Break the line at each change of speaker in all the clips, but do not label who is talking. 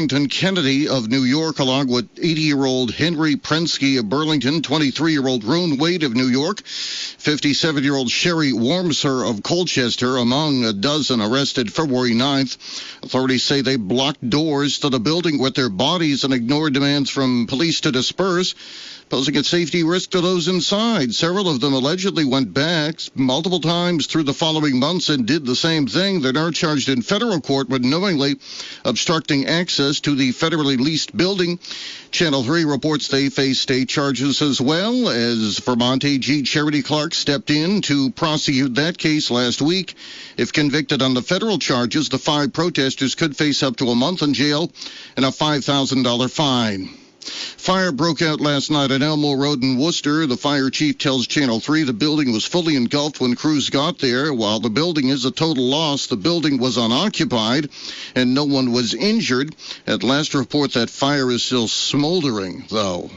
Kennedy of New York, along with 80-year-old Henry Prensky of Burlington, 23-year-old Roan Wade of New York, 57-year-old Sherry Wormser of Colchester, among a dozen arrested February 9th. Authorities say they blocked doors to the building with their bodies and ignored demands from police to disperse, posing a safety risk to those inside. Several of them allegedly went back multiple times through the following months and did the same thing. They're now charged in federal court with knowingly obstructing access to the federally leased building. Channel 3 reports they face state charges as well, as Vermont AG Charity Clark stepped in to prosecute that case last week. If convicted on the federal charges, the 5 protesters could face up to a month in jail and a $5,000 fine. Fire broke out last night on Elmo Road in Worcester. The fire chief tells Channel 3 the building was fully engulfed when crews got there. While the building is a total loss, the building was unoccupied and no one was injured. At last report, that fire is still smoldering, though.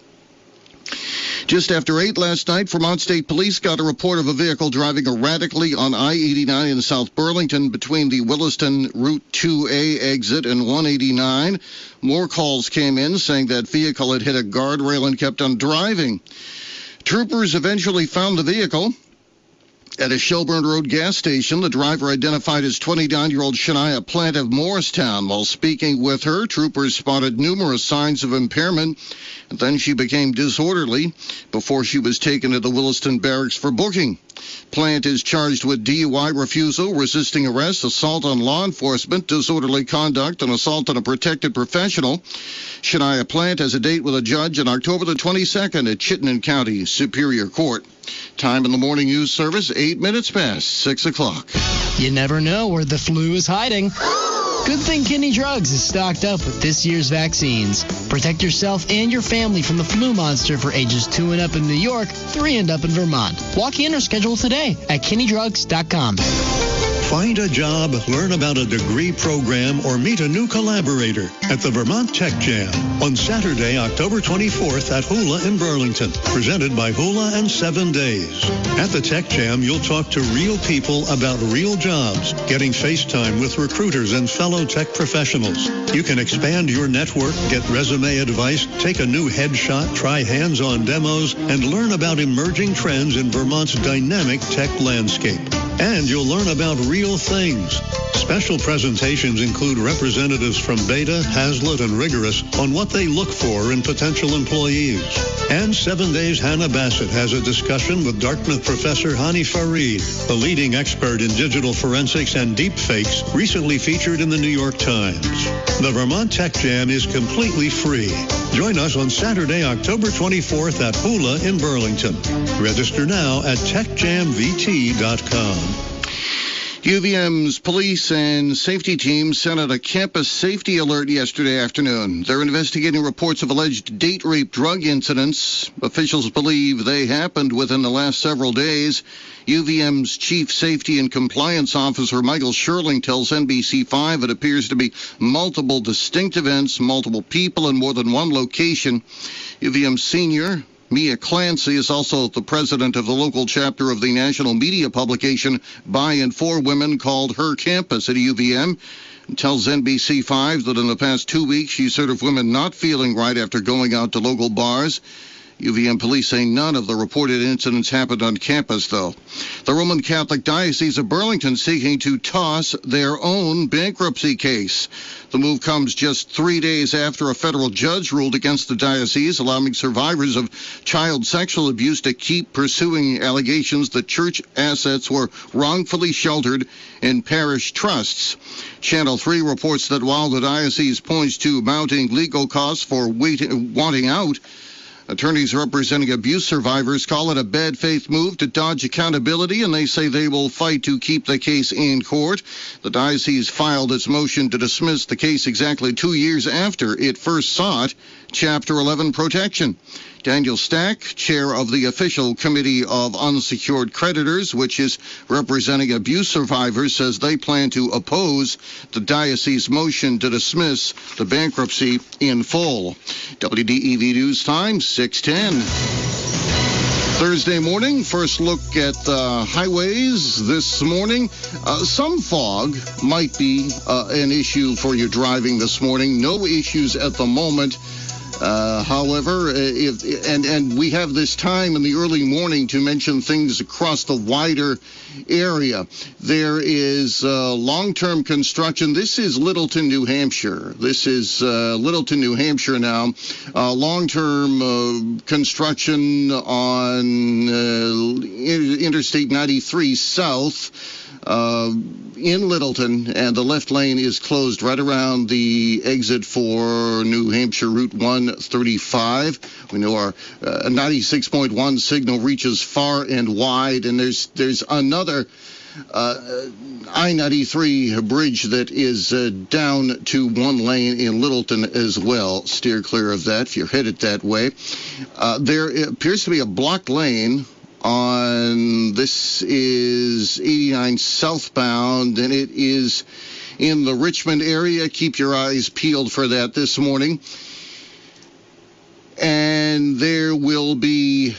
Just after 8 last night, Vermont State Police got a report of a vehicle driving erratically on I-89 in South Burlington between the Williston Route 2A exit and 189. More calls came in saying that vehicle had hit a guardrail and kept on driving. Troopers eventually found the vehicle at a Shelburne Road gas station. The driver identified as 29-year-old Shania Plant of Morristown. While speaking with her, troopers spotted numerous signs of impairment, and then she became disorderly before she was taken to the Williston Barracks for booking. Plant is charged with DUI refusal, resisting arrest, assault on law enforcement, disorderly conduct, and assault on a protected professional. Shania Plant has a date with a judge on October the 22nd at Chittenden County Superior Court. Time in the morning news service, 8 minutes past 6 o'clock.
You never know where the flu is hiding. Good thing Kinney Drugs is stocked up with this year's vaccines. Protect yourself and your family from the flu monster for ages 2 and up in New York, 3 and up in Vermont. Walk in or schedule today at KinneyDrugs.com.
Find a job, learn about a degree program, or meet a new collaborator at the Vermont Tech Jam on Saturday, October 24th at Hula in Burlington, presented by Hula and 7 Days. At the Tech Jam, you'll talk to real people about real jobs, getting FaceTime with recruiters and fellow tech professionals. You can expand your network, get resume advice, take a new headshot, try hands-on demos, and learn about emerging trends in Vermont's dynamic tech landscape. And you'll learn about real things. Special presentations include representatives from Beta, Hazlitt, and Rigorous on what they look for in potential employees. And 7 Days Hannah Bassett has a discussion with Dartmouth professor Hani Farid, the leading expert in digital forensics and deepfakes, recently featured in the New York Times. The Vermont Tech Jam is completely free. Join us on Saturday, October 24th at Hula in Burlington. Register now at techjamvt.com.
UVM's police and safety teams sent out a campus safety alert yesterday afternoon. They're investigating reports of alleged date rape drug incidents. Officials believe they happened within the last several days. UVM's Chief Safety and Compliance Officer Michael Sherling tells NBC5 it appears to be multiple distinct events, multiple people in more than one location. UVM Senior Mia Clancy is also the president of the local chapter of the national media publication By and For Women called Her Campus at UVM. And tells NBC5 that in the past 2 weeks she's heard of women not feeling right after going out to local bars. UVM police say none of the reported incidents happened on campus, though. The Roman Catholic Diocese of Burlington seeking to toss their own bankruptcy case. The move comes just 3 days after a federal judge ruled against the diocese, allowing survivors of child sexual abuse to keep pursuing allegations that church assets were wrongfully sheltered in parish trusts. Channel 3 reports that while the diocese points to mounting legal costs for wanting out, attorneys representing abuse survivors call it a bad faith move to dodge accountability, and they say they will fight to keep the case in court. The diocese filed its motion to dismiss the case exactly 2 years after it first sought Chapter 11 protection. Daniel Stack, chair of the official committee of unsecured creditors, which is representing abuse survivors, says they plan to oppose the diocese motion to dismiss the bankruptcy in full. WDEV News Time, 6:10. Thursday morning, first look at the highways this morning. Some fog might be an issue for you driving this morning. No issues at the moment. However, and we have this time in the early morning to mention things across the wider area. There is long-term construction. This is Littleton, New Hampshire. This is Littleton, New Hampshire now. Long-term construction on Interstate 93 South. In Littleton, and the left lane is closed right around the exit for New Hampshire Route 135. We know our 96.1 signal reaches far and wide, and there's another I-93 bridge that is down to one lane in Littleton as well. Steer clear of that if you're headed that way. There appears to be a blocked lane on, this is 89 southbound, and it is in the Richmond area. Keep your eyes peeled for that this morning. And there will be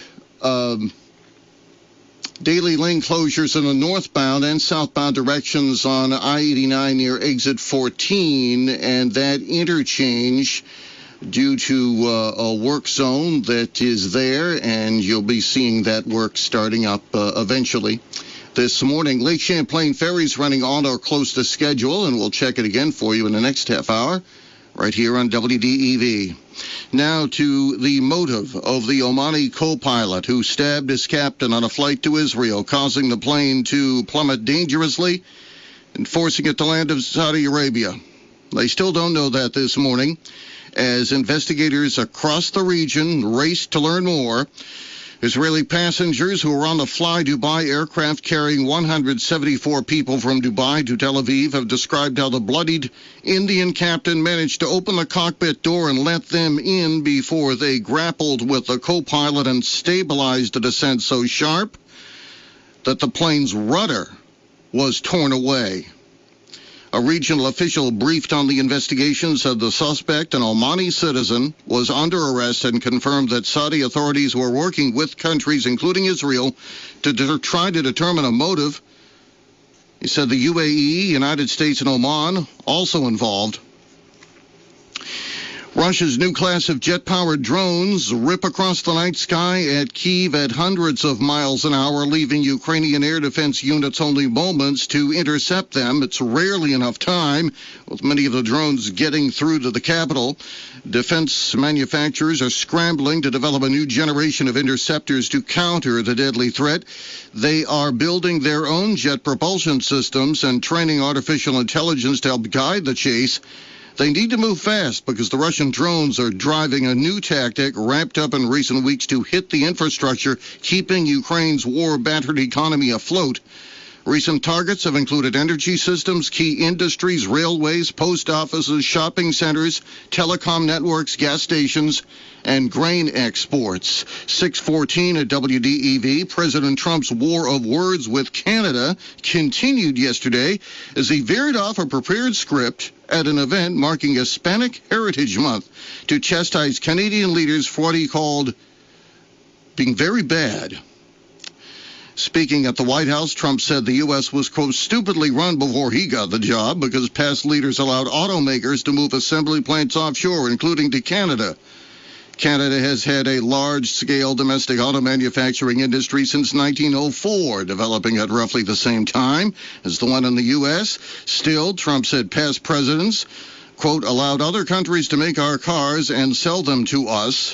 daily lane closures in the northbound and southbound directions on I-89 near exit 14, and that interchange due to a work zone that is there, and you'll be seeing that work starting up eventually. This morning, Lake Champlain ferries running on or close to schedule, and we'll check it again for you in the next half hour right here on WDEV. Now to the motive of the Omani co-pilot who stabbed his captain on a flight to Israel, causing the plane to plummet dangerously and forcing it to land in Saudi Arabia. They still don't know that this morning, as investigators across the region race to learn more. Israeli passengers who were on the Fly Dubai aircraft carrying 174 people from Dubai to Tel Aviv have described how the bloodied Indian captain managed to open the cockpit door and let them in before they grappled with the co-pilot and stabilized the descent so sharp that the plane's rudder was torn away. A regional official briefed on the investigation said the suspect, an Omani citizen, was under arrest and confirmed that Saudi authorities were working with countries, including Israel, to try to determine a motive. He said the UAE, United States, and Oman also involved. Russia's new class of jet-powered drones rip across the night sky at Kyiv at hundreds of miles an hour, leaving Ukrainian air defense units only moments to intercept them. It's rarely enough time, with many of the drones getting through to the capital. Defense manufacturers are scrambling to develop a new generation of interceptors to counter the deadly threat. They are building their own jet propulsion systems and training artificial intelligence to help guide the chase. They need to move fast because the Russian drones are driving a new tactic ramped up in recent weeks to hit the infrastructure, keeping Ukraine's war-battered economy afloat. Recent targets have included energy systems, key industries, railways, post offices, shopping centers, telecom networks, gas stations, and grain exports. 6:14 at WDEV. President Trump's war of words with Canada continued yesterday as he veered off a prepared script at an event marking Hispanic Heritage Month to chastise Canadian leaders for what he called being very bad. Speaking at the White House, Trump said the U.S. was, quote, stupidly run before he got the job because past leaders allowed automakers to move assembly plants offshore, including to Canada. Canada has had a large-scale domestic auto manufacturing industry since 1904, developing at roughly the same time as the one in the U.S. Still, Trump said past presidents, quote, allowed other countries to make our cars and sell them to us.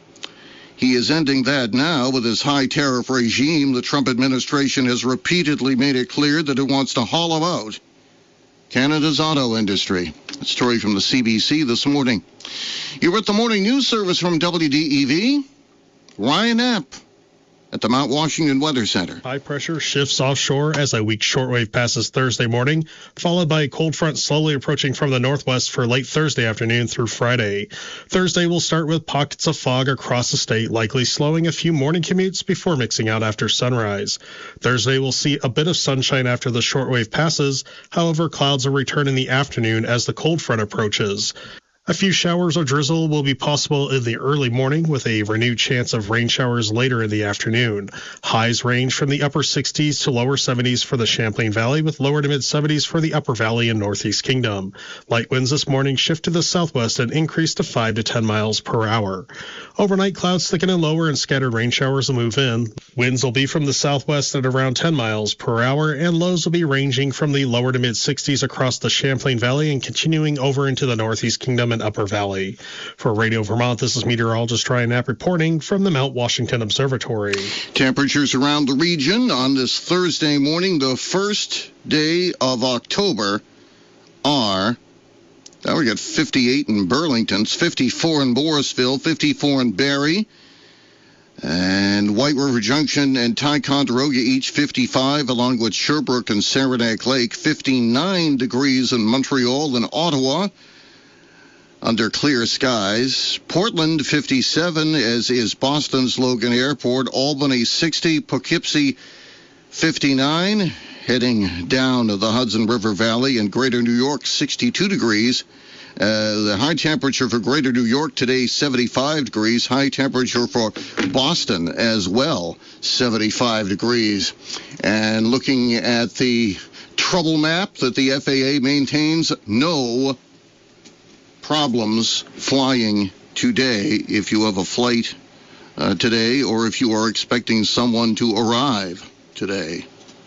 He is ending that now with his high tariff regime. The Trump administration has repeatedly made it clear that it wants to hollow out Canada's auto industry. A story from the CBC this morning. You're at the morning news service from WDEV. Ryan Knapp at the Mount Washington Weather Center.
High pressure shifts offshore as a weak shortwave passes Thursday morning, followed by a cold front slowly approaching from the northwest for late Thursday afternoon through Friday. Thursday will start with pockets of fog across the state, likely slowing a few morning commutes before mixing out after sunrise. Thursday will see a bit of sunshine after the shortwave passes. However, clouds will return in the afternoon as the cold front approaches. A few showers or drizzle will be possible in the early morning with a renewed chance of rain showers later in the afternoon. Highs range from the upper 60s to lower 70s for the Champlain Valley with lower to mid 70s for the Upper Valley and Northeast Kingdom. Light winds this morning shift to the southwest and increase to 5 to 10 miles per hour. Overnight clouds thicken and lower and scattered rain showers will move in. Winds will be from the southwest at around 10 miles per hour and lows will be ranging from the lower to mid 60s across the Champlain Valley and continuing over into the Northeast Kingdom and Upper Valley. For Radio Vermont, this is meteorologist Ryan Knapp reporting from the Mount Washington Observatory.
Temperatures around the region on this Thursday morning, the first day of October, are, now we got 58 in Burlington, 54 in Morrisville, 54 in Barrie, and White River Junction and Ticonderoga each 55, along with Sherbrooke and Saranac Lake, 59 degrees in Montreal and Ottawa, under clear skies. Portland 57, as is Boston's Logan Airport. Albany 60, Poughkeepsie 59, heading down to the Hudson River Valley. And Greater New York 62 degrees. The high temperature for Greater New York today 75 degrees. High temperature for Boston as well, 75 degrees. And looking at the trouble map that the FAA maintains, no problems flying today if you have a flight today or if you are expecting someone to arrive today.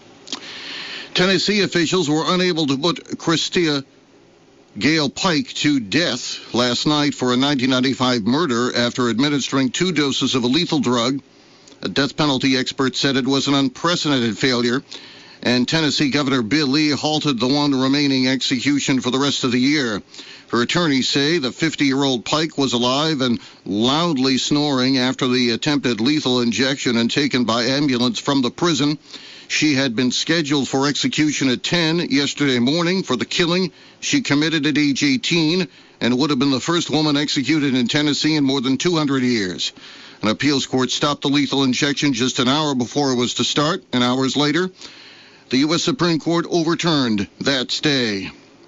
Tennessee officials were unable to put Christia Gale Pike to death last night for a 1995 murder after administering 2 doses of a lethal drug. A death penalty expert said it was an unprecedented failure, and Tennessee Governor Bill Lee halted the one remaining execution for the rest of the year. Her attorneys say the 50-year-old Pike was alive and loudly snoring after the attempted lethal injection and taken by ambulance from the prison. She had been scheduled for execution at 10 yesterday morning for the killing she committed at age 18 and would have been the first woman executed in Tennessee in more than 200 years. An appeals court stopped the lethal injection just an hour before it was to start, and hours later, the U.S. Supreme Court overturned that stay.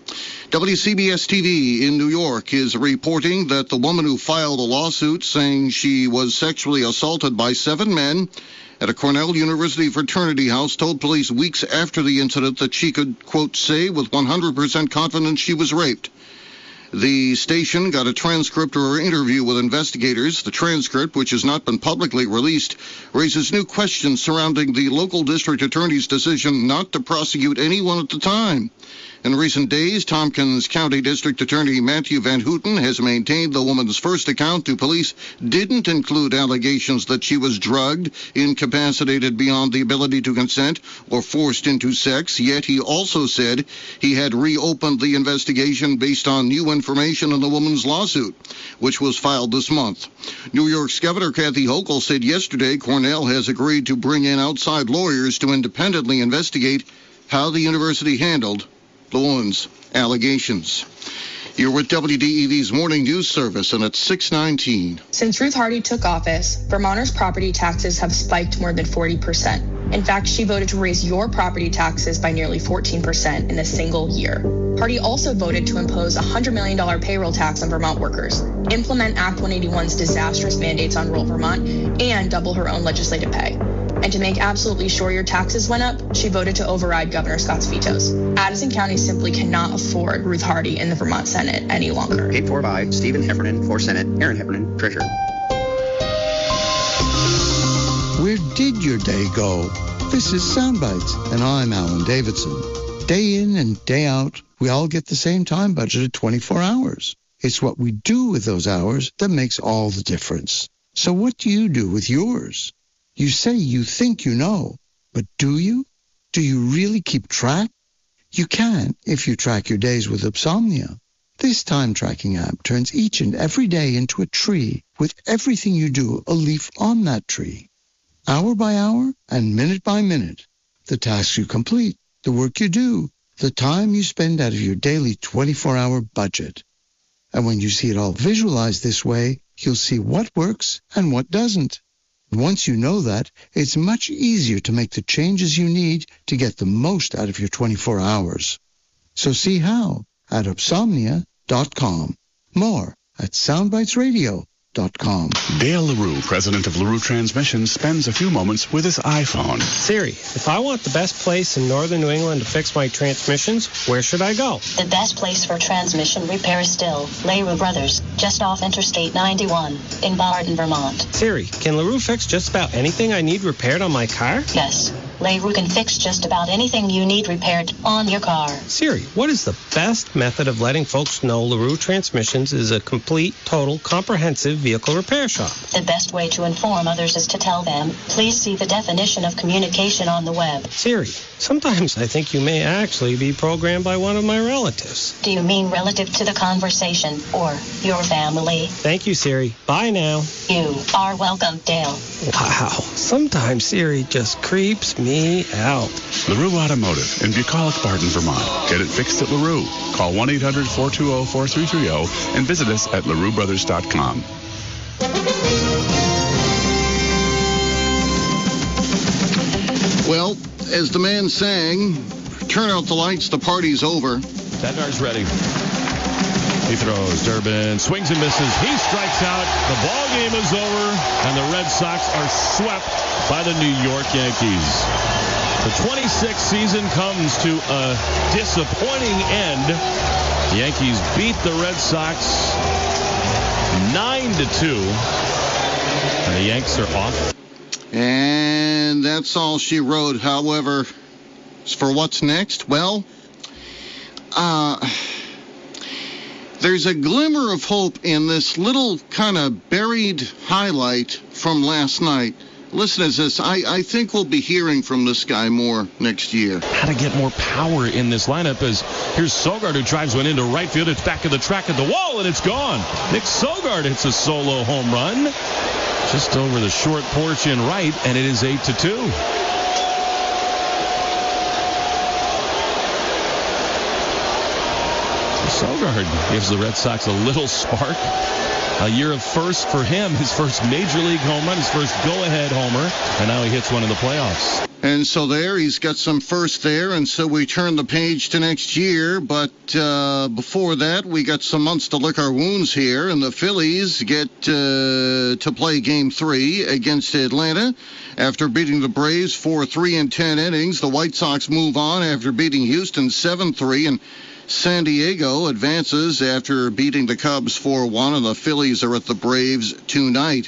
WCBS-TV in New York is reporting that the woman who filed a lawsuit saying she was sexually assaulted by 7 men at a Cornell University fraternity house told police weeks after the incident that she could, quote, say with 100% confidence she was raped. The station got a transcript of her interview with investigators. The transcript, which has not been publicly released, raises new questions surrounding the local district attorney's decision not to prosecute anyone at the time. In recent days, Tompkins County District Attorney Matthew Van Houten has maintained the woman's first account to police didn't include allegations that she was drugged, incapacitated beyond the ability to consent, or forced into sex, yet he also said he had reopened the investigation based on new information in the woman's lawsuit, which was filed this month. New York's Governor Kathy Hochul said yesterday Cornell has agreed to bring in outside lawyers to independently investigate how the university handled the woman's allegations. You're with WDEV's Morning News Service, and it's 6:19.
Since Ruth Hardy took office, Vermonters' property taxes have spiked more than 40%. In fact, she voted to raise your property taxes by nearly 14% in a single year. Hardy also voted to impose a $100 million payroll tax on Vermont workers, implement Act 181's disastrous mandates on rural Vermont, and double her own legislative pay. And to make absolutely sure your taxes went up, she voted to override Governor Scott's vetoes. Addison County simply cannot afford Ruth Hardy in the Vermont Senate any longer.
Paid for by Stephen Heffernan for Senate, Aaron Heffernan, Treasurer.
Where did your day go? This is Soundbites, and I'm Alan Davidson. Day in and day out, we all get the same time budget of 24 hours. It's what we do with those hours that makes all the difference. So what do you do with yours? You say you think you know, but do you? Do you really keep track? You can if you track your days with Opsomnia. This time tracking app turns each and every day into a tree with everything you do a leaf on that tree. Hour by hour and minute by minute. The tasks you complete, the work you do, the time you spend out of your daily 24-hour budget. And when you see it all visualized this way, you'll see what works and what doesn't. Once you know that, it's much easier to make the changes you need to get the most out of your 24 hours. So see how at Opsomnia.com. More at soundbitesradio.com.
Dale LaRue, president of LaRue Transmissions, spends a few moments with his iPhone.
Siri, if I want the best place in northern New England to fix my transmissions, where should I go?
The best place for transmission repair is still LaRue Brothers, just off Interstate 91 in Barton, Vermont.
Siri, can LaRue fix just about anything I need repaired on my car?
Yes. LaRue can fix just about anything you need repaired on your car.
Siri, what is the best method of letting folks know LaRue Transmissions is a complete, total, comprehensive vehicle repair shop?
The best way to inform others is to tell them, please see the definition of communication on the web.
Siri, sometimes I think you may actually be programmed by one of my relatives.
Do you mean relative to the conversation or your family?
Thank you, Siri. Bye now.
You are welcome, Dale.
Wow. Sometimes Siri just creeps me out.
LaRue Automotive in Bucolic, Barton, Vermont. Get it fixed at LaRue. Call 1-800-420-4330 and visit us at LaRueBrothers.com.
Well, as the man sang, turn out the lights, the party's over.
Bednar's ready. He throws. Durbin swings and misses. He strikes out. The ball game is over, and the Red Sox are swept by the New York Yankees. The 26th season comes to a disappointing end. The Yankees beat the Red Sox 9-2, and the Yanks are off.
And that's all she wrote. However, as for what's next, well, there's a glimmer of hope in this little kind of buried highlight from last night. Listen to this. I think we'll be hearing from this guy more next year.
How to get more power in this lineup is here's Sogard who drives one into right field. It's back of the track at the wall, and it's gone. Nick Sogard hits a solo home run just over the short porch in right, and it is 8-2. Sogard gives the Red Sox a little spark. A year of first for him, his first major league home run, his first go-ahead homer, and now he hits one in the playoffs.
And so there, he's got some first there, and so we turn the page to next year. But before that, we got some months to lick our wounds here, and the Phillies get to play Game 3 against Atlanta. After beating the Braves 4-3 in 10 innings, the White Sox move on after beating Houston 7-3, and San Diego advances after beating the Cubs 4-1, and the Phillies are at the Braves tonight.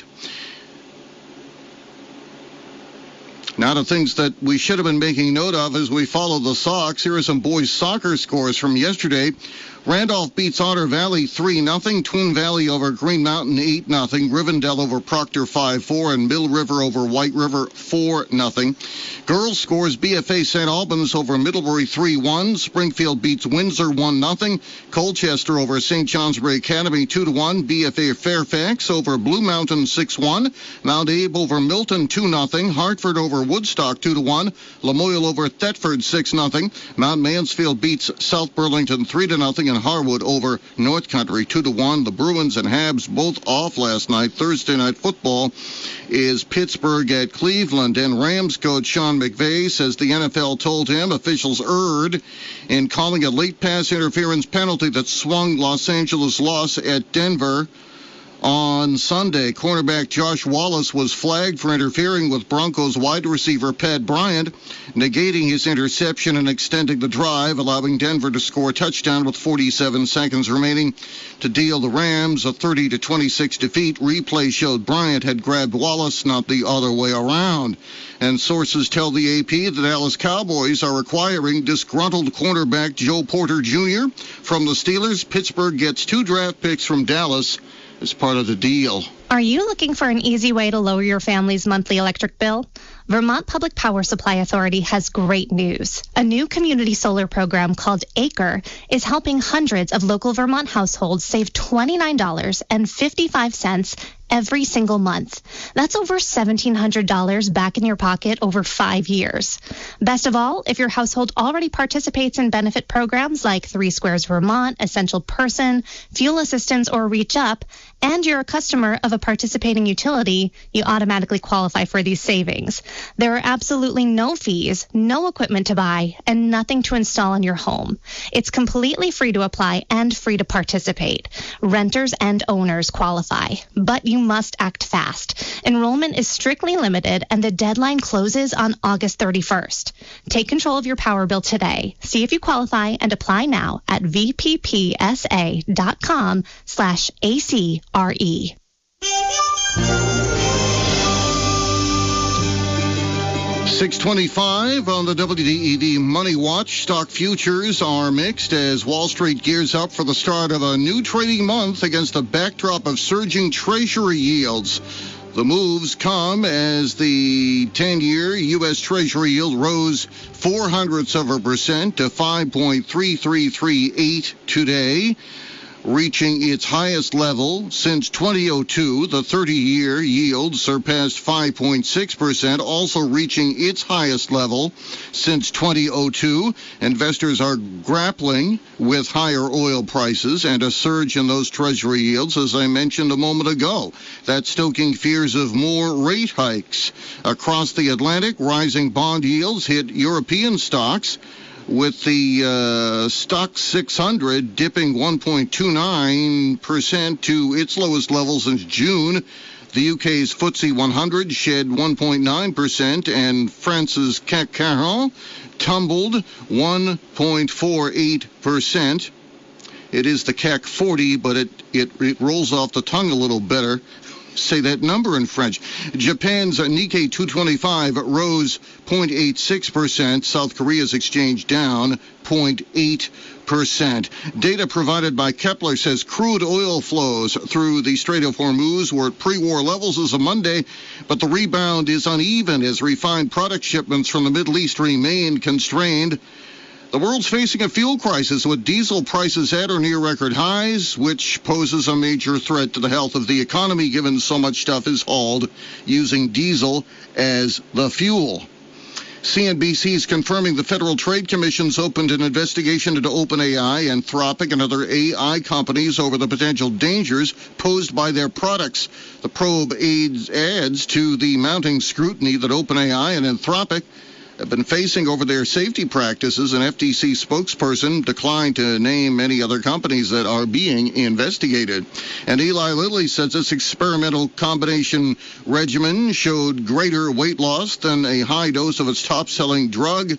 Now to things that we should have been making note of as we follow the Sox. Here are some boys' soccer scores from yesterday. Randolph beats Otter Valley 3-0. Twin Valley over Green Mountain 8-0. Rivendell over Proctor 5-4. And Mill River over White River 4-0. Girls scores BFA St. Albans over Middlebury 3-1. Springfield beats Windsor 1-0. Colchester over St. Johnsbury Academy 2-1. BFA Fairfax over Blue Mountain 6-1. Mount Abe over Milton 2-0. Hartford over Woodstock 2-1. Lamoille over Thetford 6-0. Mount Mansfield beats South Burlington 3-0. And Harwood over North Country 2-1. The Bruins and Habs both off last night. Thursday night football is Pittsburgh at Cleveland, and Rams coach Sean McVay says the NFL told him officials erred in calling a late pass interference penalty that swung Los Angeles' loss at Denver on Sunday. Cornerback Josh Wallace was flagged for interfering with Broncos wide receiver Pat Bryant, negating his interception and extending the drive, allowing Denver to score a touchdown with 47 seconds remaining to deal the Rams a 30-26 defeat. Replay showed Bryant had grabbed Wallace, not the other way around. And sources tell the AP the Dallas Cowboys are acquiring disgruntled cornerback Joe Porter Jr. from the Steelers. Pittsburgh gets 2 draft picks from Dallas as part of the deal.
Are you looking for an easy way to lower your family's monthly electric bill? Vermont Public Power Supply Authority has great news. A new community solar program called ACRE is helping hundreds of local Vermont households save $29.55 every single month. That's over $1,700 back in your pocket over 5 years. Best of all, if your household already participates in benefit programs like 3 Squares Vermont, Essential Person, Fuel Assistance, or Reach Up, and you're a customer of a participating utility, you automatically qualify for these savings. There are absolutely no fees, no equipment to buy, and nothing to install in your home. It's completely free to apply and free to participate. Renters and owners qualify, but you must act fast. Enrollment is strictly limited, and the deadline closes on August 31st. Take control of your power bill today. See if you qualify and apply now at vppsa.com/ACRE.
625 on the WDEV Money Watch. Stock futures are mixed as Wall Street gears up for the start of a new trading month against a backdrop of surging Treasury yields. The moves come as the 10-year U.S. Treasury yield rose 0.04% to 5.3338 today, reaching its highest level since 2002. The 30-year yield surpassed 5.6%, also reaching its highest level since 2002. Investors are grappling with higher oil prices and a surge in those Treasury yields, as I mentioned a moment ago. That's stoking fears of more rate hikes. Across the Atlantic, rising bond yields hit European stocks, with the Stock 600 dipping 1.29% to its lowest level since June. The UK's FTSE 100 shed 1.9%, and France's CAC 40 tumbled 1.48%. It is the CAC 40, but it rolls off the tongue a little better. Say that number in French. Japan's Nikkei 225 rose 0.86%. South Korea's exchange down 0.8%. Data provided by Kepler says crude oil flows through the Strait of Hormuz were at pre-war levels as of Monday, but the rebound is uneven as refined product shipments from the Middle East remain constrained. The world's facing a fuel crisis with diesel prices at or near record highs, which poses a major threat to the health of the economy given so much stuff is hauled using diesel as the fuel. CNBC is confirming the Federal Trade Commission's opened an investigation into OpenAI, Anthropic, and other AI companies over the potential dangers posed by their products. The probe adds to the mounting scrutiny that OpenAI and Anthropic have been facing over their safety practices. An FTC spokesperson declined to name any other companies that are being investigated. And Eli Lilly says its experimental combination regimen showed greater weight loss than a high dose of its top-selling drug,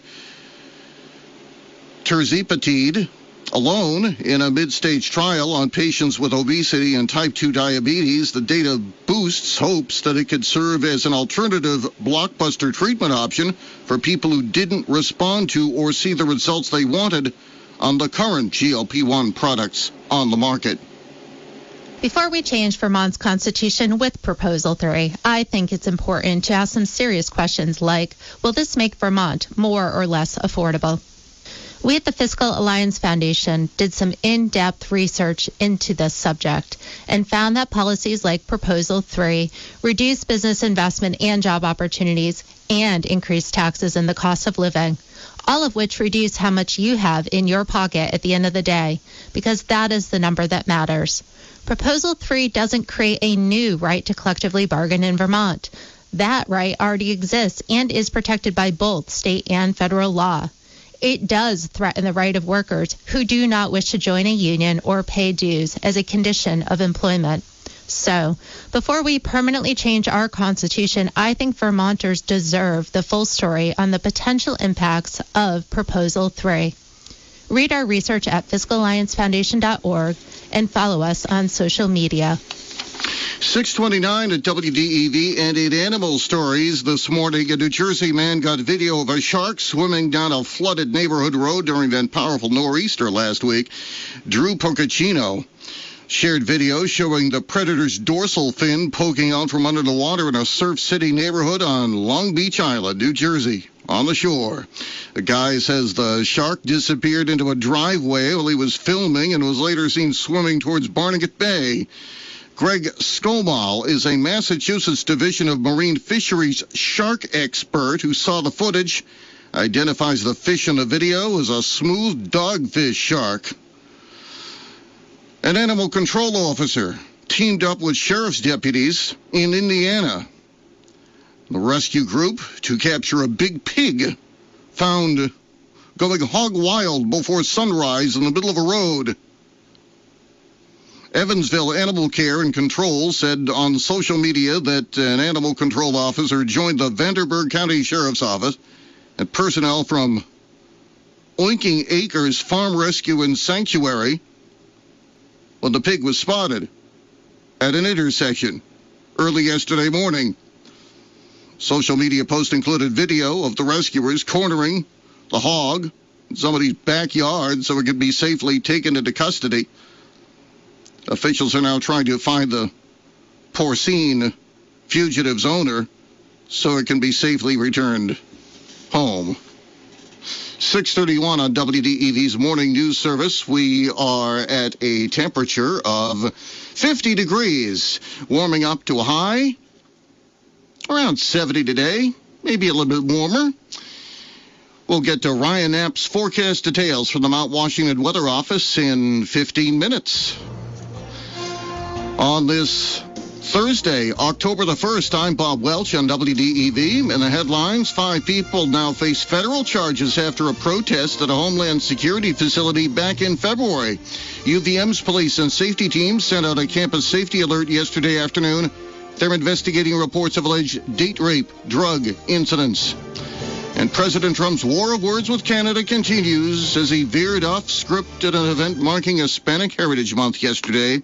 tirzepatide, alone in a mid-stage trial on patients with obesity and type 2 diabetes. The data boosts hopes that it could serve as an alternative blockbuster treatment option for people who didn't respond to or see the results they wanted on the current GLP-1 products on the market.
Before we change Vermont's constitution with Proposal 3, I think it's important to ask some serious questions like, will this make Vermont more or less affordable? We at the Fiscal Alliance Foundation did some in-depth research into this subject and found that policies like Proposal 3 reduce business investment and job opportunities and increase taxes and the cost of living, all of which reduce how much you have in your pocket at the end of the day, because that is the number that matters. Proposal 3 doesn't create a new right to collectively bargain in Vermont. That right already exists and is protected by both state and federal law. It does threaten the right of workers who do not wish to join a union or pay dues as a condition of employment. So, before we permanently change our Constitution, I think Vermonters deserve the full story on the potential impacts of Proposal 3. Read our research at fiscalalliancefoundation.org and follow us on social media.
629 at WDEV, and in animal stories this morning, a New Jersey man got video of a shark swimming down a flooded neighborhood road during that powerful nor'easter last week. Drew Pocaccino shared video showing the predator's dorsal fin poking out from under the water in a Surf City neighborhood on Long Beach Island, New Jersey, on the shore. The guy says the shark disappeared into a driveway while he was filming and was later seen swimming towards Barnegat Bay. Greg Skomal is a Massachusetts Division of Marine Fisheries shark expert who saw the footage, identifies the fish in the video as a smooth dogfish shark. An animal control officer teamed up with sheriff's deputies in Indiana. The rescue group to capture a big pig found going hog wild before sunrise in the middle of a road. Evansville Animal Care and Control said on social media that an animal control officer joined the Vanderburgh County Sheriff's Office and personnel from Oinking Acres Farm Rescue and Sanctuary when the pig was spotted at an intersection early yesterday morning. Social media post included video of the rescuers cornering the hog in somebody's backyard so it could be safely taken into custody. Officials are now trying to find the porcine fugitive's owner so it can be safely returned home. 6:31 on WDEV's morning news service. We are at a temperature of 50 degrees, warming up to a high around 70 today, maybe a little bit warmer. We'll get to Ryan Knapp's forecast details from the Mount Washington Weather Office in 15 minutes. On this Thursday, October the 1st, I'm Bob Welch on WDEV. In the headlines, 5 people now face federal charges after a protest at a Homeland Security facility back in February. UVM's police and safety teams sent out a campus safety alert yesterday afternoon. They're investigating reports of alleged date rape, drug incidents. And President Trump's war of words with Canada continues as he veered off script at an event marking Hispanic Heritage Month yesterday.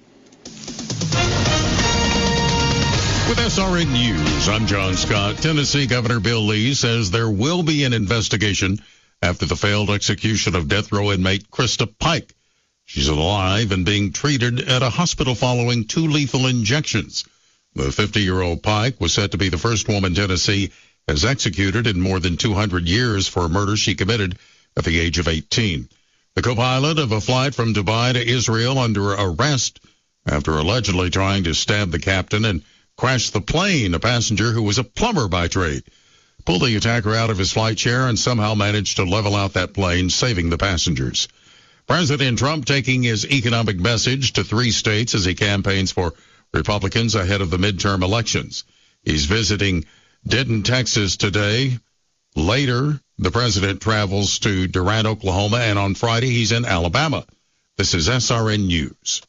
With SRN News, I'm John Scott. Tennessee Governor Bill Lee says there will be an investigation after the failed execution of death row inmate Krista Pike. She's alive and being treated at a hospital following 2 lethal injections. The 50-year-old Pike was said to be the first woman Tennessee has executed in more than 200 years for a murder she committed at the age of 18. The co-pilot of a flight from Dubai to Israel under arrest after allegedly trying to stab the captain and crash the plane. A passenger who was a plumber by trade pulled the attacker out of his flight chair and somehow managed to level out that plane, saving the passengers. President Trump taking his economic message to 3 states as he campaigns for Republicans ahead of the midterm elections. He's visiting Denton, Texas today. Later, the president travels to Durant, Oklahoma, and on Friday he's in Alabama. This is SRN News.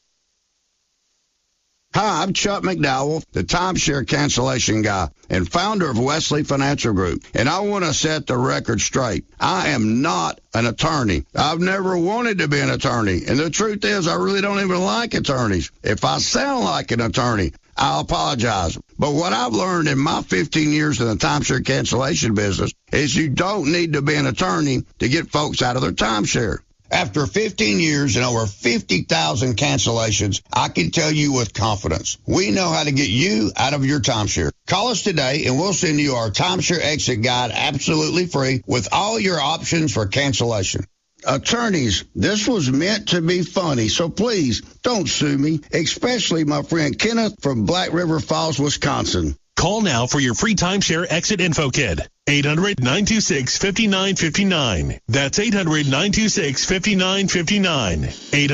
Hi, I'm Chuck McDowell, the timeshare cancellation guy and founder of Wesley Financial Group, and I want to set the record straight. I am not an attorney. I've never wanted to be an attorney, and the truth is I really don't even like attorneys. If I sound like an attorney, I'll apologize. But what I've learned in my 15 years in the timeshare cancellation business is you don't need to be an attorney to get folks out of their timeshare. After 15 years and over 50,000 cancellations, I can tell you with confidence, we know how to get you out of your timeshare. Call us today and we'll send you our timeshare exit guide absolutely free with all your options for cancellation. Attorneys, this was meant to be funny, so please don't sue me, especially my friend Kenneth from Black River Falls, Wisconsin.
Call now for your free timeshare exit info kit. 800-926-5959. That's 800-926-5959.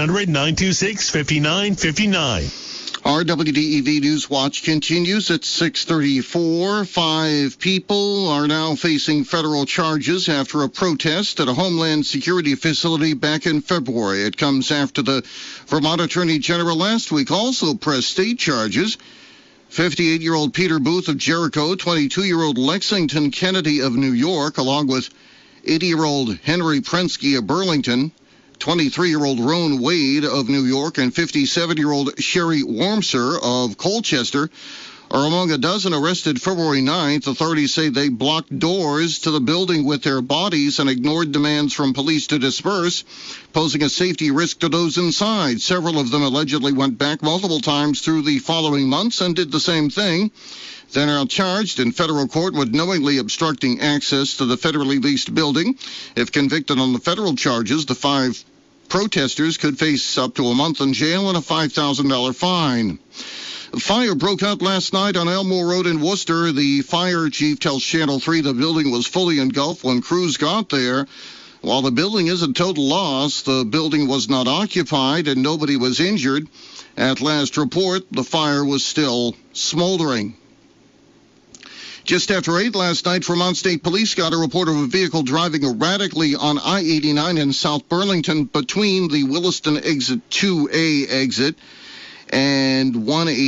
800-926-5959.
Our WDEV News Watch continues at 6:34. 5 people are now facing federal charges after a protest at a Homeland Security facility back in February. It comes after the Vermont Attorney General last week also pressed state charges. 58-year-old Peter Booth of Jericho, 22-year-old Lexington Kennedy of New York, along with 80-year-old Henry Prensky of Burlington, 23-year-old Roan Wade of New York, and 57-year-old Sherry Wormser of Colchester are among a dozen arrested February 9th. Authorities say they blocked doors to the building with their bodies and ignored demands from police to disperse, posing a safety risk to those inside. Several of them allegedly went back multiple times through the following months and did the same thing. Then are charged in federal court with knowingly obstructing access to the federally leased building. If convicted on the federal charges, the 5 protesters could face up to a month in jail and a $5,000 fine. A fire broke out last night on Elmore Road in Worcester. The fire chief tells Channel 3 the building was fully engulfed when crews got there. While the building is a total loss, the building was not occupied and nobody was injured. At last report, the fire was still smoldering. Just after 8 last night, Vermont State Police got a report of a vehicle driving erratically on I-89 in South Burlington between the Williston Exit 2A exit and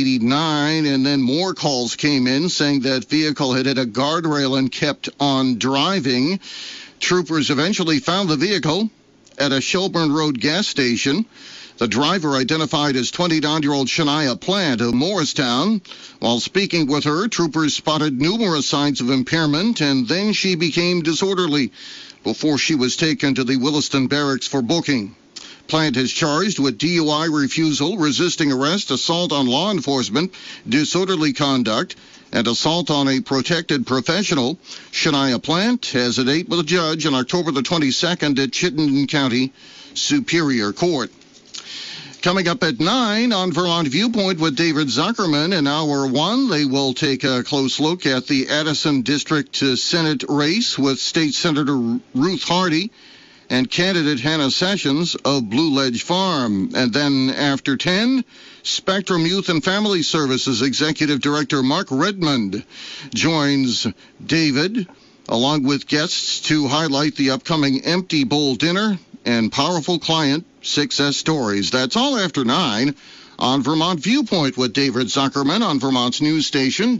189, and then more calls came in saying that vehicle had hit a guardrail and kept on driving. Troopers eventually found the vehicle at a Shelburne Road gas station. The driver identified as 29-year-old Shania Plant of Morristown. While speaking with her, troopers spotted numerous signs of impairment, and then she became disorderly before she was taken to the Williston Barracks for booking. Plant is charged with DUI refusal, resisting arrest, assault on law enforcement, disorderly conduct, and assault on a protected professional. Shania Plant has a date with a judge on October the 22nd at Chittenden County Superior Court. Coming up at 9 on Vermont Viewpoint with David Zuckerman in Hour 1, they will take a close look at the Addison District Senate race with State Senator Ruth Hardy and candidate Hannah Sessions of Blue Ledge Farm. And then after 10, Spectrum Youth and Family Services Executive Director Mark Redmond joins David, along with guests, to highlight the upcoming Empty Bowl Dinner and Powerful Client Success Stories. That's all after 9 on Vermont Viewpoint with David Zuckerman on Vermont's news station,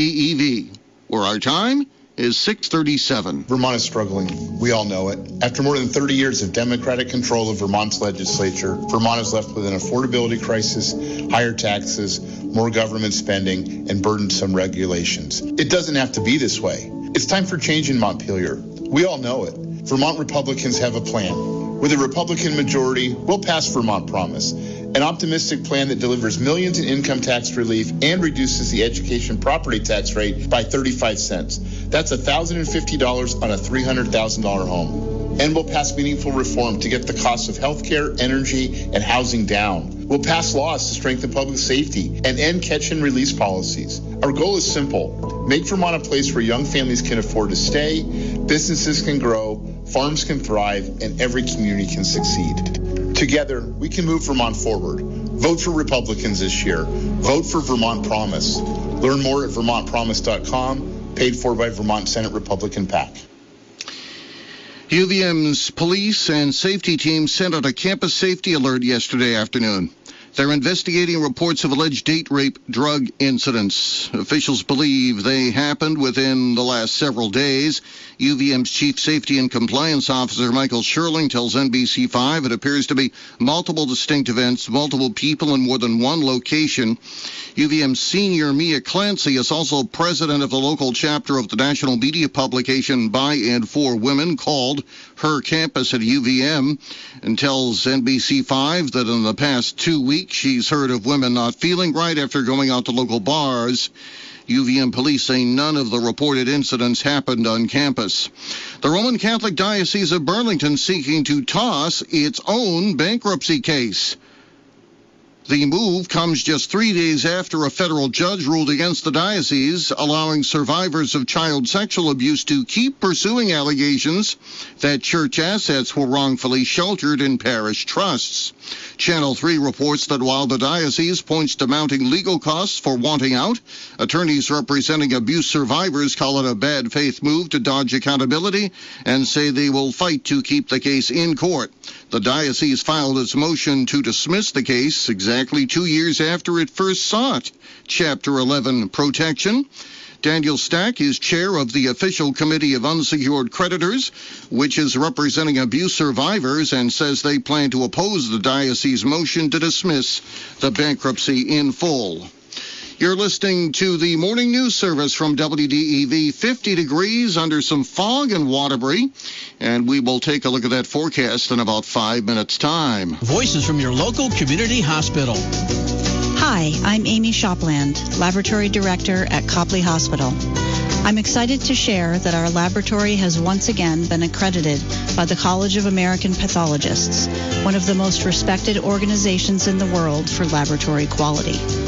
WDEV, where our time is 6:37.
Vermont is struggling. We all know it. After more than 30 years of Democratic control of Vermont's legislature, Vermont is left with an affordability crisis, higher taxes, more government spending, and burdensome regulations. It doesn't have to be this way. It's time for change in Montpelier. We all know it. Vermont Republicans have a plan. With a Republican majority, we'll pass Vermont Promise, an optimistic plan that delivers millions in income tax relief and reduces the education property tax rate by 35 cents. That's $1,050 on a $300,000 home. And we'll pass meaningful reform to get the cost of health care, energy, and housing down. We'll pass laws to strengthen public safety and end catch and release policies. Our goal is simple. Make Vermont a place where young families can afford to stay, businesses can grow, farms can thrive, and every community can succeed. Together, we can move Vermont forward. Vote for Republicans this year. Vote for Vermont Promise. Learn more at vermontpromise.com, paid for by Vermont Senate Republican PAC.
UVM's police and safety teams sent out a campus safety alert yesterday afternoon. They're investigating reports of alleged date rape drug incidents. Officials believe they happened within the last several days. UVM's Chief Safety and Compliance Officer Michael Sherling tells NBC5 it appears to be multiple distinct events, multiple people in more than one location. UVM's senior Mia Clancy is also president of the local chapter of the national media publication By and For Women called Her Campus at UVM, and tells NBC5 that in the past 2 weeks she's heard of women not feeling right after going out to local bars. UVM police say none of the reported incidents happened on campus. The Roman Catholic Diocese of Burlington seeking to toss its own bankruptcy case. The move comes just 3 days after a federal judge ruled against the diocese, allowing survivors of child sexual abuse to keep pursuing allegations that church assets were wrongfully sheltered in parish trusts. Channel 3 reports that while the diocese points to mounting legal costs for wanting out, attorneys representing abuse survivors call it a bad faith move to dodge accountability and say they will fight to keep the case in court. The diocese filed its motion to dismiss the case exactly 2 years after it first sought Chapter 11 protection. Daniel Stack is chair of the official committee of unsecured creditors, which is representing abuse survivors, and says they plan to oppose the diocese motion to dismiss the bankruptcy in full. You're listening to the morning news service from WDEV. 50 degrees under some fog in Waterbury, and we will take a look at that forecast in about 5 minutes' time.
Voices from your local community hospital.
Hi, I'm Amy Shopland, Laboratory Director at Copley Hospital. I'm excited to share that our laboratory has once again been accredited by the College of American Pathologists, one of the most respected organizations in the world for laboratory quality.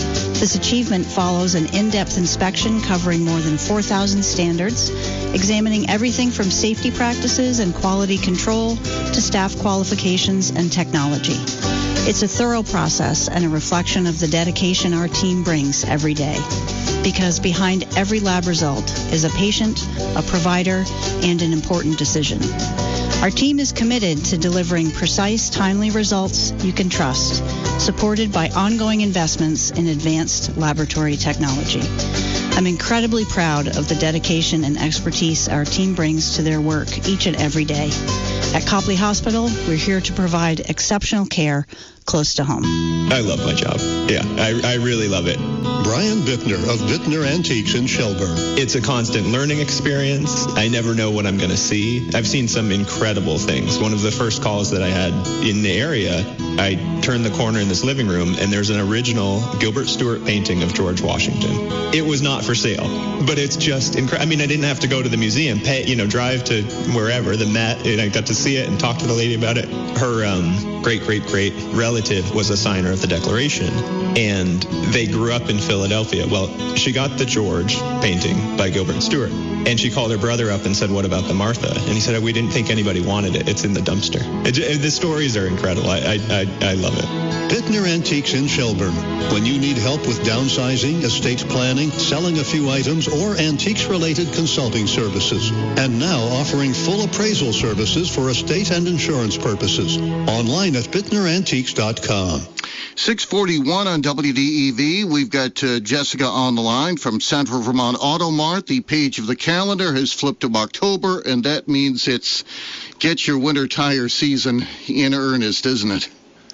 This achievement follows an in-depth inspection covering more than 4,000 standards, examining everything from safety practices and quality control to staff qualifications and technology. It's a thorough process and a reflection of the dedication our team brings every day. Because behind every lab result is a patient, a provider, and an important decision. Our team is committed to delivering precise, timely results you can trust, supported by ongoing investments in advanced laboratory technology. I'm incredibly proud of the dedication and expertise our team brings to their work each and every day. At Copley Hospital, we're here to provide exceptional care close to home.
I love my job. Yeah, I really love it.
Brian Bittner of Bittner Antiques in Shelburne.
It's a constant learning experience. I never know what I'm going to see. I've seen some incredible things. One of the first calls that I had in the area, I turned the corner in this living room, and there's an original Gilbert Stuart painting of George Washington. It was not for sale, but it's just incredible. I mean, I didn't have to go to the museum, drive to wherever, the Met, and I got to see it and talk to the lady about it. Her great-great-great relative was a signer of the Declaration, and they grew up in Philadelphia. Well, she got the George painting by Gilbert Stuart, and she called her brother up and said, "What about the Martha?" And he said, "We didn't think anybody wanted it. It's in the dumpster." The stories are incredible. I love it.
Bittner Antiques in Shelburne. When you need help with downsizing, estate planning, selling a few items, or antiques-related consulting services. And now offering full appraisal services for estate and insurance purposes. Online at bittnerantiques.com.
641 on WDEV. We've got Jessica on the line from Central Vermont Auto Mart. The page of the calendar has flipped to October, and that means it's get your winter tire season in earnest, isn't it?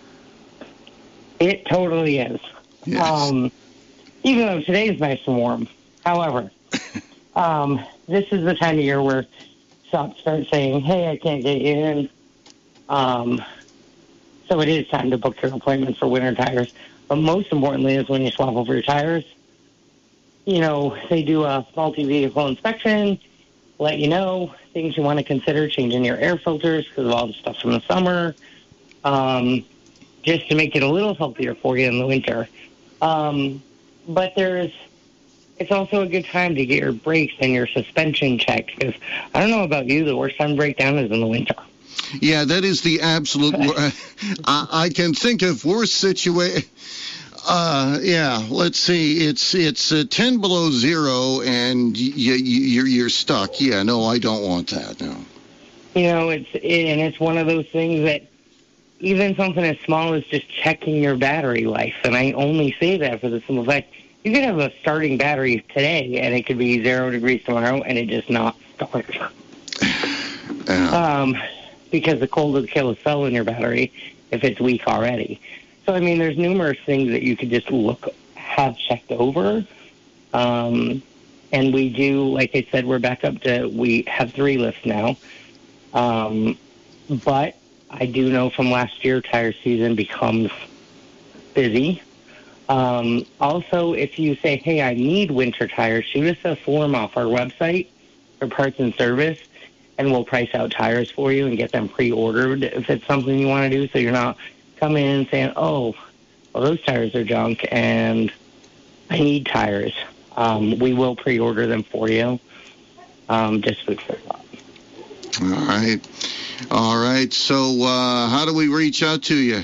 It totally is.
Yes.
Even though today's nice and warm. However, this is the time of year where shops start saying, "Hey, I can't get you in." So it is time to book your appointment for winter tires. But most importantly is when you swap over your tires, they do a multi-vehicle inspection, let you know things you want to consider changing your air filters because of all the stuff from the summer, just to make it a little healthier for you in the winter. But it's also a good time to get your brakes and your suspension checked because I don't know about you, the worst time to break down is in the winter.
Yeah, that is the absolute. I can think of worse situation. Let's see. It's 10 below zero, and you're stuck. Yeah, no, I don't want that. No.
It's one of those things that even something as small as just checking your battery life, and I only say that for the simple fact you could have a starting battery today, and it could be 0 degrees tomorrow, and it just not start. Because the cold will kill a cell in your battery if it's weak already. So, there's numerous things that you could just have checked over. And we do, like I said, we're back up to, we have 3 lifts now. But I do know from last year, tire season becomes busy. Also, if you say, "Hey, I need winter tires," shoot us a form off our website for parts and service, and we'll price out tires for you and get them pre-ordered if it's something you want to do, so you're not coming in and saying, "Oh, well, those tires are junk and I need tires." We will pre-order them for you, just food for thought.
All right. So how do we reach out to you?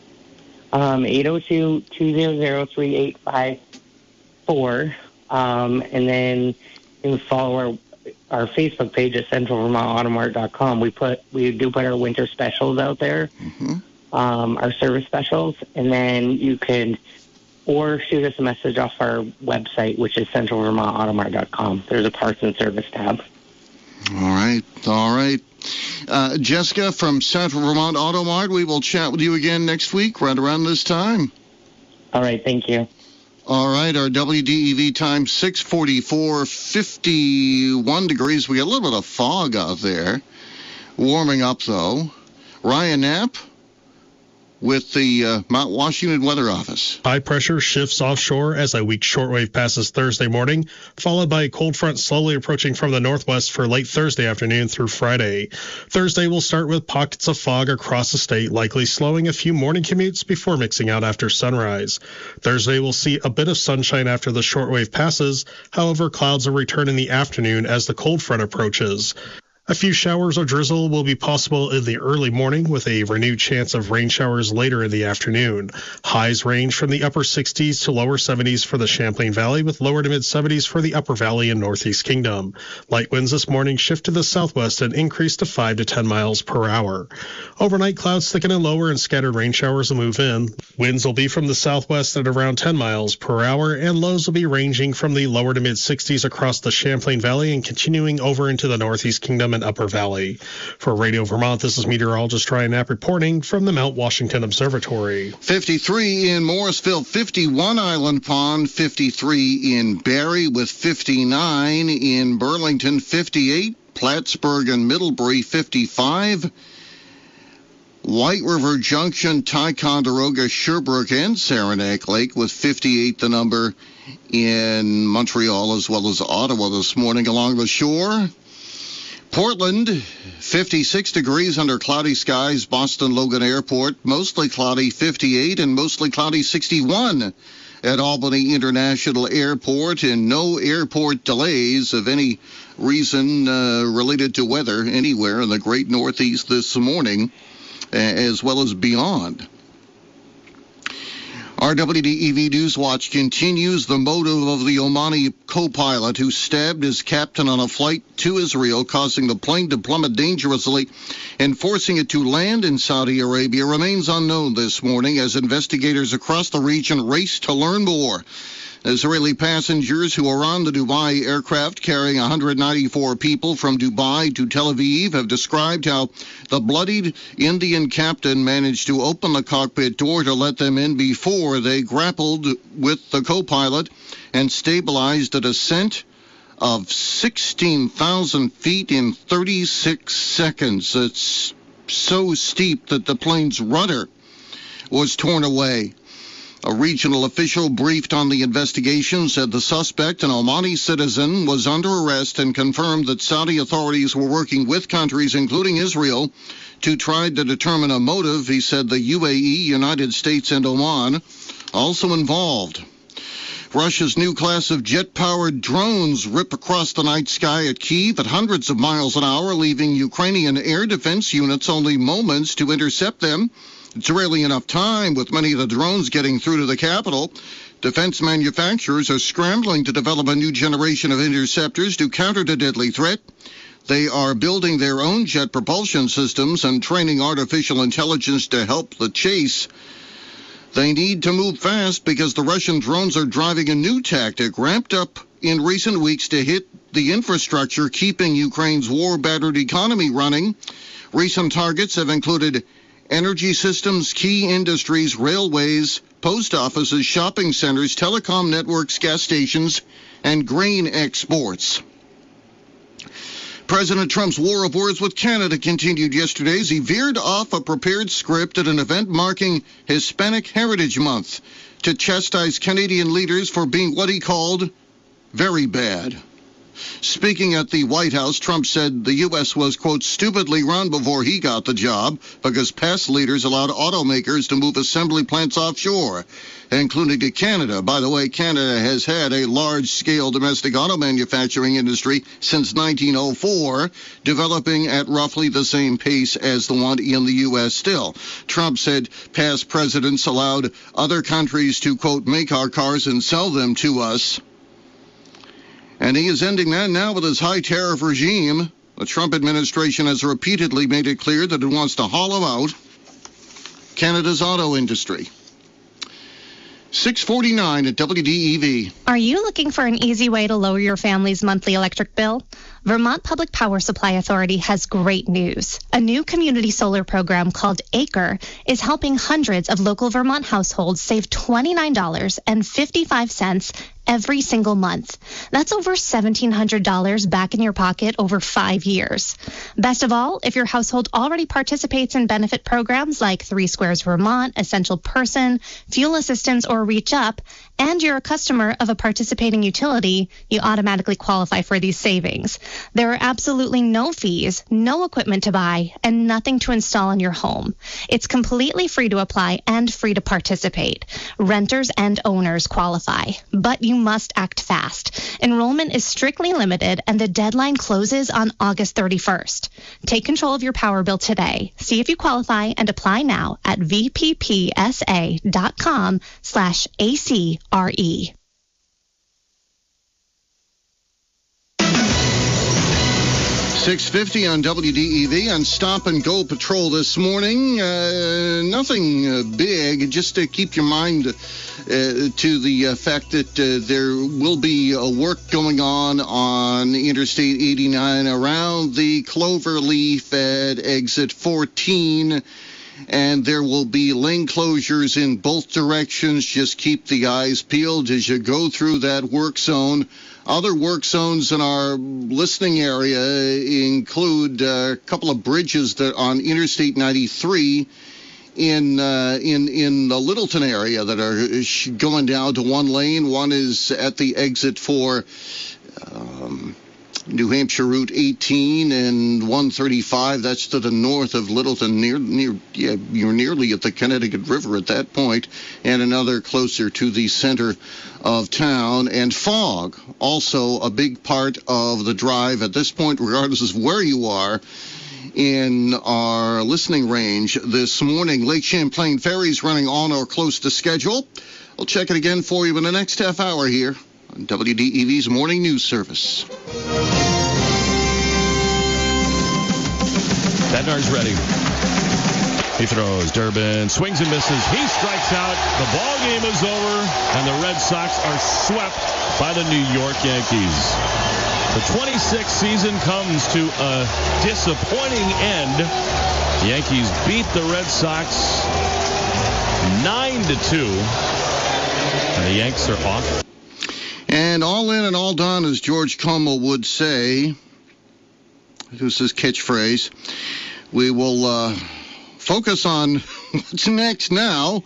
802-200-3854. And then you can follow our Facebook page at centralvermontautomart.com. We do put our winter specials out there, our service specials, and then you can shoot us a message off our website, which is centralvermontautomart.com. There's a parts and service tab.
All right. Jessica from Central Vermont Auto Mart, we will chat with you again next week right around this time.
All right, thank you.
All right, our WDEV time, 6:44, 51 degrees. We got a little bit of fog out there. Warming up, though. Ryan Knapp? with the Mount Washington Weather Office.
High pressure shifts offshore as a weak shortwave passes Thursday morning, followed by a cold front slowly approaching from the northwest for late Thursday afternoon through Friday. Thursday will start with pockets of fog across the state, likely slowing a few morning commutes before mixing out after sunrise. Thursday will see a bit of sunshine after the shortwave passes. However, clouds will return in the afternoon as the cold front approaches. A few showers or drizzle will be possible in the early morning with a renewed chance of rain showers later in the afternoon. Highs range from the upper 60s to lower 70s for the Champlain Valley with lower to mid 70s for the Upper Valley and Northeast Kingdom. Light winds this morning shift to the southwest and increase to 5 to 10 miles per hour. Overnight clouds thicken and lower and scattered rain showers will move in. Winds will be from the southwest at around 10 miles per hour and lows will be ranging from the lower to mid 60s across the Champlain Valley and continuing over into the Northeast Kingdom and Upper Valley. For Radio Vermont, this is meteorologist Ryan Knapp reporting from the Mount Washington Observatory.
53 in Morrisville, 51 Island Pond, 53 in Barrie with 59 in Burlington, 58 Plattsburgh and Middlebury, 55 White River Junction, Ticonderoga, Sherbrooke, and Saranac Lake with 58 the number in Montreal as well as Ottawa this morning along the shore. Portland, 56 degrees under cloudy skies. Boston Logan Airport, mostly cloudy, 58, and mostly cloudy, 61 at Albany International Airport, and no airport delays of any reason related to weather anywhere in the great Northeast this morning, as well as beyond. Our WDEV Newswatch continues. The motive of the Omani co-pilot who stabbed his captain on a flight to Israel, causing the plane to plummet dangerously and forcing it to land in Saudi Arabia, remains unknown this morning as investigators across the region race to learn more. Israeli passengers who are on the Dubai aircraft carrying 194 people from Dubai to Tel Aviv have described how the bloodied Indian captain managed to open the cockpit door to let them in before they grappled with the co-pilot and stabilized a descent of 16,000 feet in 36 seconds. It's so steep that the plane's rudder was torn away. A regional official briefed on the investigation said the suspect, an Omani citizen, was under arrest and confirmed that Saudi authorities were working with countries, including Israel, to try to determine a motive. He said the UAE, United States, and Oman also involved. Russia's new class of jet-powered drones rip across the night sky at Kyiv at hundreds of miles an hour, leaving Ukrainian air defense units only moments to intercept them. It's rarely enough time, with many of the drones getting through to the capital. Defense manufacturers are scrambling to develop a new generation of interceptors to counter the deadly threat. They are building their own jet propulsion systems and training artificial intelligence to help the chase. They need to move fast because the Russian drones are driving a new tactic ramped up in recent weeks to hit the infrastructure, keeping Ukraine's war-battered economy running. Recent targets have included energy systems, key industries, railways, post offices, shopping centers, telecom networks, gas stations, and grain exports. President Trump's war of words with Canada continued yesterday as he veered off a prepared script at an event marking Hispanic Heritage Month to chastise Canadian leaders for being what he called very bad. Speaking at the White House, Trump said the U.S. was, quote, stupidly run before he got the job because past leaders allowed automakers to move assembly plants offshore, including to Canada. By the way, Canada has had a large-scale domestic auto manufacturing industry since 1904, developing at roughly the same pace as the one in the U.S. still. Trump said past presidents allowed other countries to, quote, make our cars and sell them to us. And he is ending that now with his high tariff regime. The Trump administration has repeatedly made it clear that it wants to hollow out Canada's auto industry. 6:49 at WDEV.
Are you looking for an easy way to lower your family's monthly electric bill? Vermont Public Power Supply Authority has great news. A new community solar program called ACRE is helping hundreds of local Vermont households save $29.55 every single month. That's over $1,700 back in your pocket over 5 years. Best of all, if your household already participates in benefit programs like 3 Squares Vermont, Essential Person, Fuel Assistance, or Reach Up, and you're a customer of a participating utility, you automatically qualify for these savings. There are absolutely no fees, no equipment to buy, and nothing to install in your home. It's completely free to apply and free to participate. Renters and owners qualify, but you must act fast. Enrollment is strictly limited, and the deadline closes on August 31st. Take control of your power bill today. See if you qualify and apply now at vppsa.com/ACRE.
6:50 on WDEV on Stop and Go Patrol this morning. Nothing big, just to keep your mind to the fact that there will be work going on Interstate 89 around the Cloverleaf at exit 14. And there will be lane closures in both directions. Just keep the eyes peeled as you go through that work zone. Other work zones in our listening area include a couple of bridges that on Interstate 93 in the Littleton area that are going down to one lane. One is at the exit for New Hampshire Route 18 and 135. That's to the north of Littleton. You're nearly at the Connecticut River at that point, and another closer to the center of town. And fog, also a big part of the drive at this point, regardless of where you are in our listening range this morning. Lake Champlain Ferries running on or close to schedule. I'll check it again for you in the next half hour here on WDEV's Morning News Service.
Bednar's ready. He throws. Durbin swings and misses. He strikes out. The ball game is over, and the Red Sox are swept by the New York Yankees. The 26th season comes to a disappointing end. The Yankees beat the Red Sox 9-2, and the Yanks are off.
And all in and all done, as George Como would say. This is his catchphrase. We will focus on what's next now.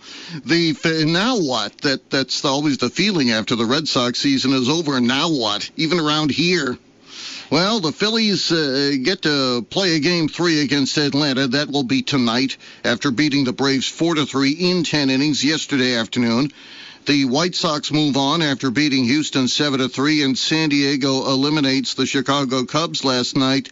Now what? That's always the feeling after the Red Sox season is over. Now what? Even around here. Well, the Phillies get to play a Game 3 against Atlanta. That will be tonight after beating the Braves 4-3 in 10 innings yesterday afternoon. The White Sox move on after beating Houston 7-3, and San Diego eliminates the Chicago Cubs last night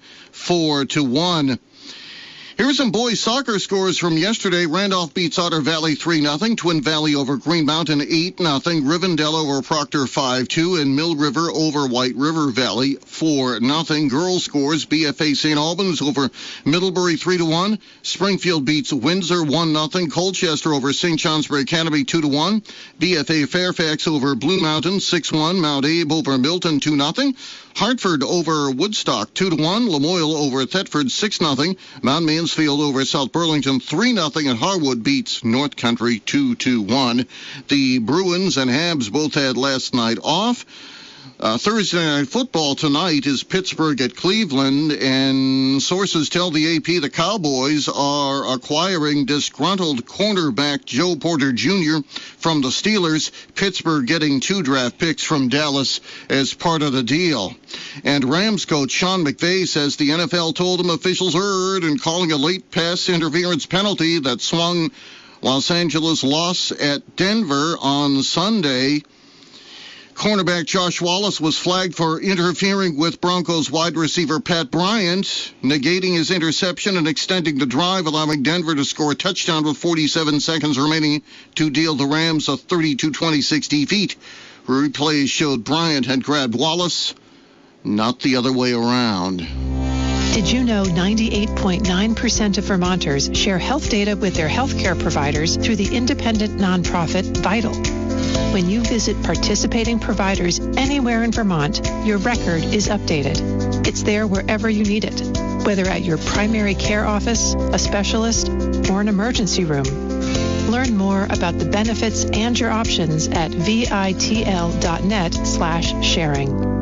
4-1. Here's some boys soccer scores from yesterday. Randolph beats Otter Valley 3-0. Twin Valley over Green Mountain 8-0. Rivendell over Proctor 5-2. And Mill River over White River Valley 4-0. Girls scores. BFA St. Albans over Middlebury 3-1. Springfield beats Windsor 1-0. Colchester over St. Johnsbury Academy 2-1. BFA Fairfax over Blue Mountain 6-1. Mount Abe over Milton 2-0. Hartford over Woodstock 2-1. Lamoille over Thetford 6-0. Mount Mansfield over South Burlington 3-0. And Harwood beats North Country 2-1. The Bruins and Habs both had last night off. Thursday night football tonight is Pittsburgh at Cleveland, and sources tell the AP the Cowboys are acquiring disgruntled cornerback Joe Porter Jr. from the Steelers. Pittsburgh getting 2 draft picks from Dallas as part of the deal. And Rams coach Sean McVay says the NFL told him officials erred in calling a late pass interference penalty that swung Los Angeles' loss at Denver on Sunday. Cornerback Josh Wallace was flagged for interfering with Broncos wide receiver Pat Bryant, negating his interception and extending the drive, allowing Denver to score a touchdown with 47 seconds remaining to deal the Rams a 32-26 defeat. Replays showed Bryant had grabbed Wallace, not the other way around.
Did you know 98.9% of Vermonters share health data with their healthcare providers through the independent nonprofit Vital? When you visit participating providers anywhere in Vermont, your record is updated. It's there wherever you need it, whether at your primary care office, a specialist, or an emergency room. Learn more about the benefits and your options at vitl.net/sharing.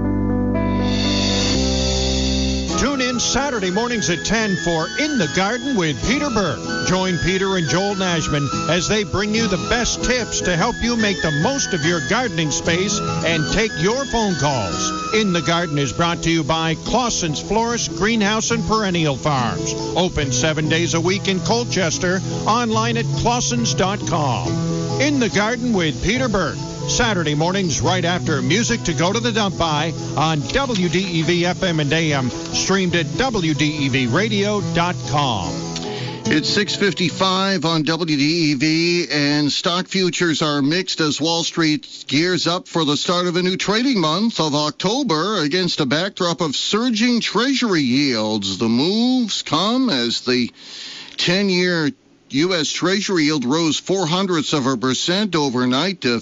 Tune in Saturday mornings at 10 for In the Garden with Peter Burke. Join Peter and Joel Nashman as they bring you the best tips to help you make the most of your gardening space and take your phone calls. In the Garden is brought to you by Clausen's Florist, Greenhouse, and Perennial Farms. Open 7 days a week in Colchester. Online at clausens.com. In the Garden with Peter Burke. Saturday mornings right after Music to Go to the Dump By on WDEV FM and AM, streamed at WDEVradio.com.
It's 6:55 on WDEV, and stock futures are mixed as Wall Street gears up for the start of a new trading month of October against a backdrop of surging Treasury yields. The moves come as the 10-year U.S. Treasury yield rose 0.04% overnight to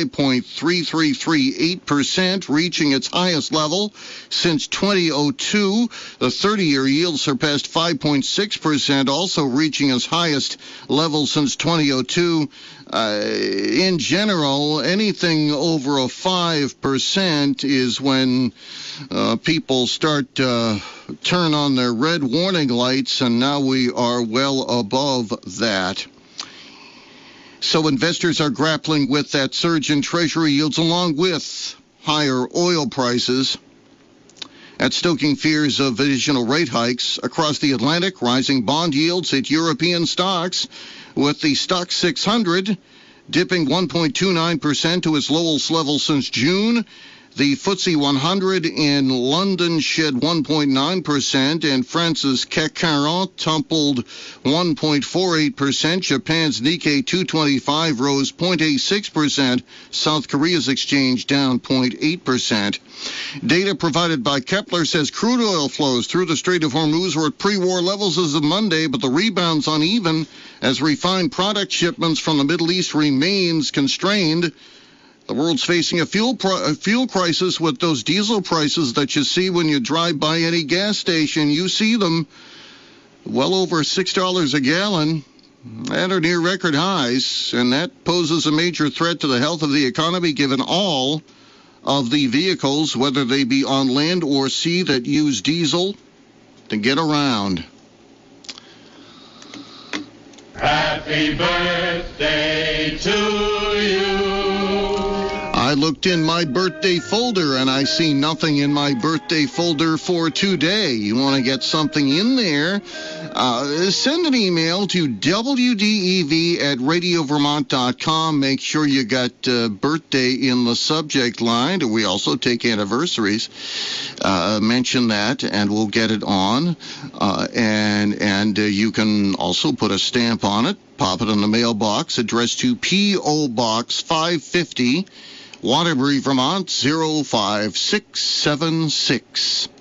5.3338%, reaching its highest level since 2002. The 30-year yield surpassed 5.6%, also reaching its highest level since 2002. In general, anything over a 5% is when people start to turn on their red warning lights, and now we are well above that. So investors are grappling with that surge in Treasury yields along with higher oil prices. At stoking fears of additional rate hikes across the Atlantic, rising bond yields hit European stocks, with the Stoxx 600 dipping 1.29% to its lowest level since June. The FTSE 100 in London shed 1.9%, and France's CAC 40 tumbled 1.48%. Japan's Nikkei 225 rose 0.86%. South Korea's exchange down 0.8%. Data provided by Kepler says crude oil flows through the Strait of Hormuz were at pre-war levels as of Monday, but the rebound's uneven as refined product shipments from the Middle East remains constrained. The world's facing a fuel crisis with those diesel prices that you see when you drive by any gas station. You see them well over $6 a gallon and are near record highs, and that poses a major threat to the health of the economy given all of the vehicles, whether they be on land or sea, that use diesel to get around.
Happy birthday to you.
I looked in my birthday folder, and I see nothing in my birthday folder for today. You want to get something in there? Send an email to WDEV@radiovermont.com. Make sure you got birthday in the subject line. We also take anniversaries. Mention that, and we'll get it on. And you can also put a stamp on it. Pop it in the mailbox, addressed to P.O. Box 550, Waterbury, Vermont 05676.